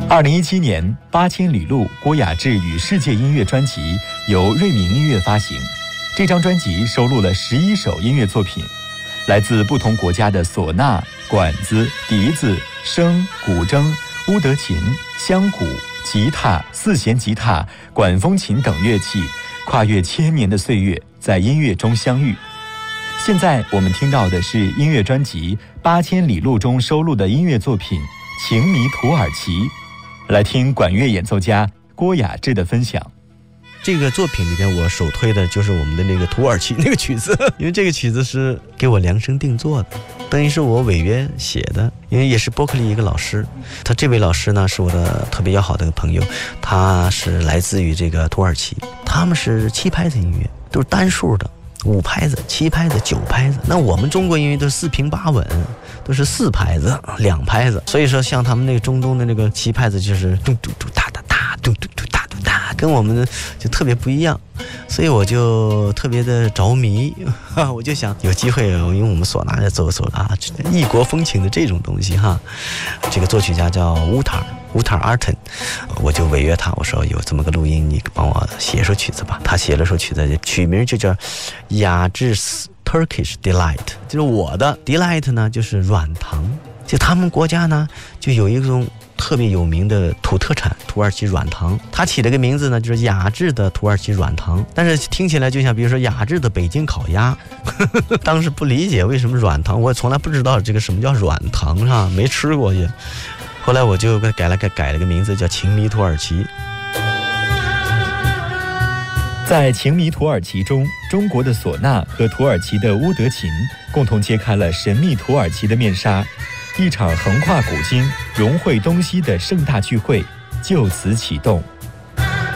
2017年《8000里路》郭雅志与世界音乐专辑由瑞敏音乐发行。这张专辑收录了11首音乐作品，来自不同国家的唢呐、管子、笛子、笙、古筝、乌德琴、香鼓、吉他、四弦吉他、管风琴等乐器，跨越千年的岁月，在音乐中相遇。现在我们听到的是音乐专辑《8000里路》中收录的音乐作品《情迷土耳其》。来听管乐演奏家郭雅志的分享。 这个作品里边我首推的就是我们的那个土耳其那个曲子，因为这个曲子是给我量身定做的，等于是我违约写的，因为也是伯克利一个老师，他这位老师呢是我的特别要好的一个朋友，他是来自于这个土耳其，他们是7拍子音乐，都是单数的，5拍子、7拍子、9拍子。那我们中国音乐都是4平8稳，都是4拍子、2拍子。所以说，像他们那个中东的那个7拍子，就是咚咚咚哒哒哒，咚咚咚哒咚哒，跟我们就特别不一样。所以我就特别的着迷，我就想有机会用我们唢呐来走走啊，异国风情的这种东西哈。这个作曲家叫乌塔尔阿特，我就违约他，我说有这么个录音，你帮我写首曲子吧。他写了首曲子，曲名就叫雅致 Turkish Delight， 就是我的 Delight 呢就是软糖，就他们国家呢就有一种特别有名的土特产土耳其软糖，他起了个名字呢就是雅致的土耳其软糖，但是听起来就像比如说雅致的北京烤鸭当时不理解为什么软糖，我从来不知道这个什么叫软糖啊，没吃过去。后来我就改了个名字叫情迷土耳其。 在情迷土耳其中，中国的唢呐和土耳其的乌德琴共同揭开了神秘土耳其的面纱，一场横跨古今、融汇东西的盛大聚会就此启动。